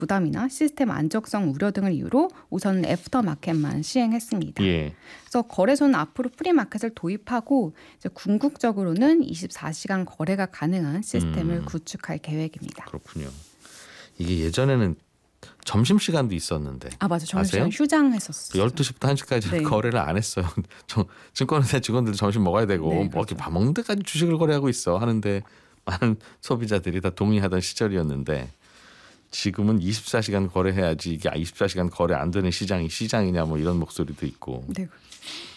부담이나 시스템 안정성 우려 등을 이유로 우선 애프터마켓만 시행했습니다. 예. 그래서 거래소는 앞으로 프리마켓을 도입하고 이제 궁극적으로는 24시간 거래가 가능한 시스템을 구축할 계획입니다. 그렇군요. 이게 예전에는 점심시간도 있었는데 맞아. 점심시간 아세요? 휴장했었어요. 12시부터 1시까지 네. 거래를 안 했어요. 증권회사 직원들도 점심 먹어야 되고 네, 뭐 그렇죠. 이렇게 밥 먹는 데까지 주식을 거래하고 있어 하는데 많은 소비자들이 다 동의하던 시절이었는데 지금은 24시간 거래해야지 이게 24시간 거래 안 되는 시장이 시장이냐 뭐 이런 목소리도 있고 네.